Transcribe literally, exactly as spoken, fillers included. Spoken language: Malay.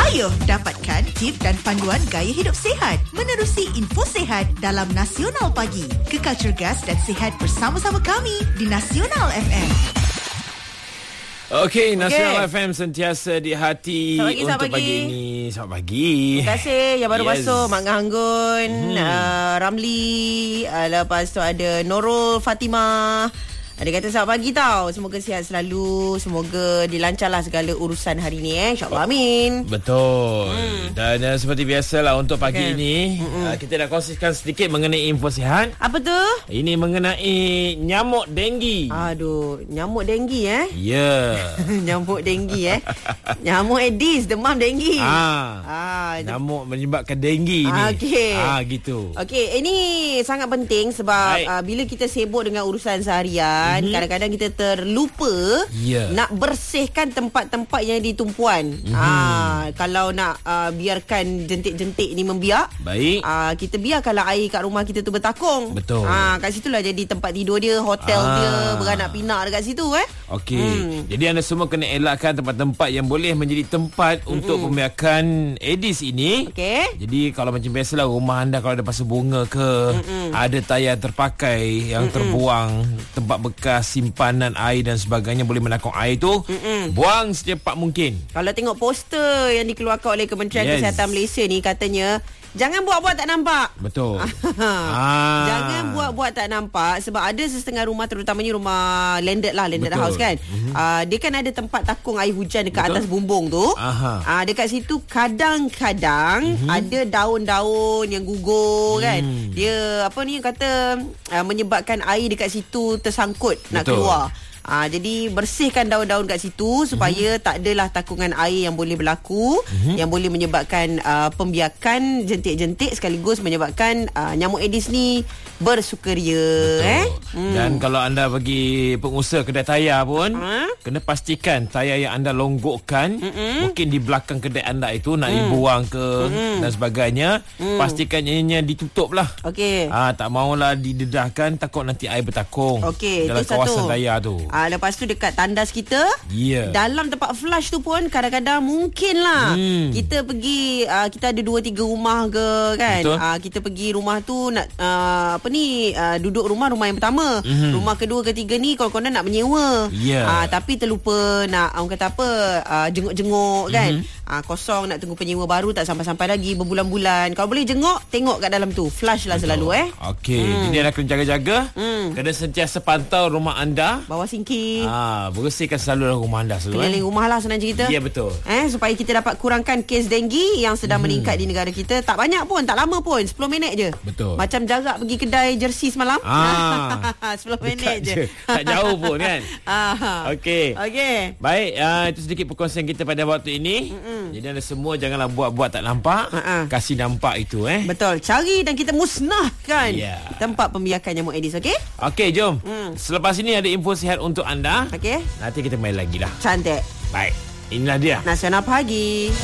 Ayuh, dapatkan tip dan panduan gaya hidup sihat menerusi info sihat dalam Nasional Pagi. Kekal cergas dan sihat bersama-sama kami di Nasional F M. Okey, Nasional okay. F M sentiasa di hati Selamat pagi, untuk selamat pagi. pagi ini. Selamat pagi. Terima kasih yang baru Yes. masuk, Mak Nganggun, hmm. uh, Ramli, uh, lepas tu ada Nurul Fatimah. Ada kata selamat pagi tau. Semoga sihat selalu. Semoga dilancarlah segala urusan hari ni eh. InsyaAllah amin. Betul. Hmm. Dan uh, seperti biasalah untuk pagi okay. ini uh, kita dah kongsikan sedikit mengenai info sihat. Apa tu? Ini mengenai nyamuk denggi. Aduh, nyamuk denggi eh? Ya. Yeah. Nyamuk denggi eh. Nyamuk Aedes, demam denggi. Ah. Ah, nyamuk menyebabkan denggi ni. Ah, okey. Ah, gitu. Okey, ini sangat penting sebab uh, bila kita sibuk dengan urusan seharian, mm-hmm. kadang-kadang kita terlupa yeah. nak bersihkan tempat-tempat yang di tumpuan. Mm-hmm. Ah, kalau nak uh, biarkan jentik-jentik ni membiak, baik. Ah, kita biarkanlah air kat rumah kita tu bertakung. Betul. Ah, kat situlah jadi tempat tidur dia, hotel ah. dia, beranak pinak dekat situ eh. Okey. Hmm. Jadi anda semua kena elakkan tempat-tempat yang boleh menjadi tempat mm-hmm. untuk pembiakan Aedes ini. Okey. Jadi kalau macam biasalah rumah anda kalau ada pasal bunga ke, mm-hmm. ada tayar terpakai yang mm-hmm. terbuang, tempat bekas simpanan air dan sebagainya boleh menakung air tu, mm-mm. buang secepat mungkin. Kalau tengok poster yang dikeluarkan oleh Kementerian yes. Kesihatan Malaysia ni, katanya jangan buat-buat tak nampak. Betul. ah. Jangan buat-buat tak nampak sebab ada setengah rumah, terutamanya rumah landed lah, landed Betul. house kan. Mm-hmm. Uh, dia kan ada tempat takung air hujan dekat Betul. atas bumbung tu. Uh, dekat situ kadang-kadang mm-hmm. ada daun-daun yang gugur mm. kan. Dia apa ni kata uh, menyebabkan air dekat situ tersangkut Betul. nak keluar. Ah, jadi bersihkan daun-daun kat situ supaya mm-hmm. tak adalah takungan air yang boleh berlaku, mm-hmm. yang boleh menyebabkan uh, pembiakan jentik-jentik sekaligus menyebabkan uh, nyamuk Aedes ni bersukaria. Eh? Hmm. Dan kalau anda bagi pengusaha kedai tayar pun, ha? kena pastikan tayar yang anda longgokkan, mm-mm. mungkin di belakang kedai anda itu nak mm. dibuang ke mm. dan sebagainya, mm. pastikan ianya ditutup lah. Okey. Ah, tak maulah didedahkan, takut nanti air bertakung okay, dalam kawasan satu. tayar tu. Ah, lepas tu dekat tandas kita, yeah. dalam tempat flush tu pun kadang-kadang mungkin lah hmm. kita pergi, uh, kita ada dua tiga rumah ke kan, uh, kita pergi rumah tu nak uh, apa ni uh, duduk rumah rumah yang pertama, mm-hmm. rumah kedua ketiga ni konon-konon nak menyewa, yeah. uh, tapi terlupa nak orang kata apa uh, jenguk-jenguk kan, mm-hmm. uh, kosong nak tunggu penyewa baru tak sampai-sampai lagi berbulan-bulan. Kalau boleh jenguk, tengok kat dalam tu, flush lah Betul. selalu eh. Okey, hmm. jadi anda kena jaga-jaga, hmm. kena sentiasa pantau rumah anda, bawa singki, ah, bersihkan selalu rumah anda selalu. Keliling eh. rumah lah senang cerita. Ya yeah, betul. Eh supaya kita dapat kurangkan kes denggi yang sedang hmm. meningkat di negara kita. Tak banyak pun, tak lama pun, sepuluh minit je. Betul. Macam jarak pergi kedai jersey semalam. Ah, sepuluh minit je. je. Tak jauh pun kan. Ah. Okey. Okey. Baik, uh, itu sedikit perkongsian kita pada waktu ini. Mm-mm. Jadi anda semua janganlah buat-buat tak nampak. Uh-uh. Kasih nampak itu eh. Betul. Cari dan kita musnahkan yeah. tempat pembiakan nyamuk Aedes, okey? Okey, jom. Mm. Selepas ini ada info sihat untuk anda. Okey. Nanti kita main lagi lah. Cantik. Baik. Inilah dia Nasional Pagi.